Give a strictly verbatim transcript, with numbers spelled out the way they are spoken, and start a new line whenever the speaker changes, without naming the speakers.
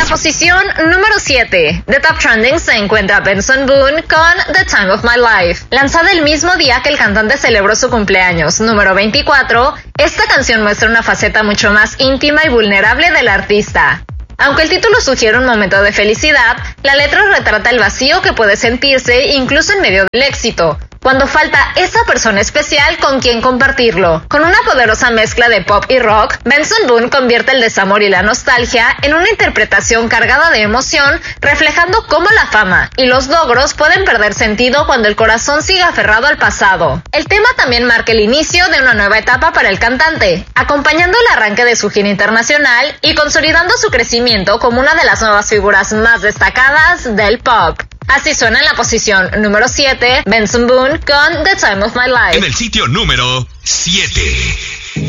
la posición número siete de Top Trending se encuentra Benson Boone con The Time of My Life. Lanzada el mismo día que el cantante celebró su cumpleaños, número veinticuatro, esta canción muestra una faceta mucho más íntima y vulnerable del artista. Aunque el título sugiere un momento de felicidad, la letra retrata el vacío que puede sentirse incluso en medio del éxito, cuando falta esa persona especial con quien compartirlo. Con una poderosa mezcla de pop y rock, Benson Boone convierte el desamor y la nostalgia en una interpretación cargada de emoción, reflejando cómo la fama y los logros pueden perder sentido cuando el corazón sigue aferrado al pasado. El tema también marca el inicio de una nueva etapa para el cantante, acompañando el arranque de su gira internacional y consolidando su crecimiento como una de las nuevas figuras más destacadas del pop. Así suena en la posición número siete, Benson Boone con The Time of My Life.
En el sitio número siete.